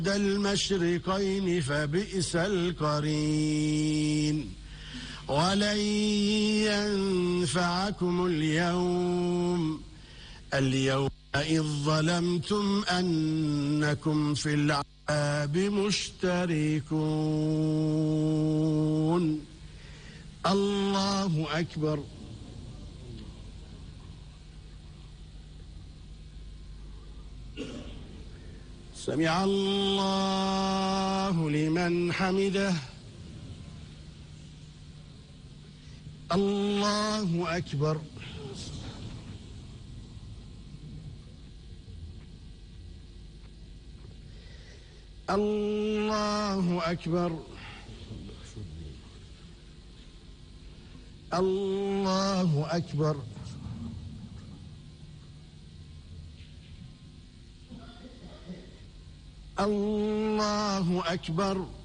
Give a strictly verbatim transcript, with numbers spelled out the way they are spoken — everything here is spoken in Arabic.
المشرقين فبئس القرين. ولن ينفعكم اليوم اليوم إذ ظلمتم أنكم في العذاب مشتركون. الله أكبر. سمع الله لمن حمده. الله أكبر. الله أكبر. الله أكبر. الله أكبر.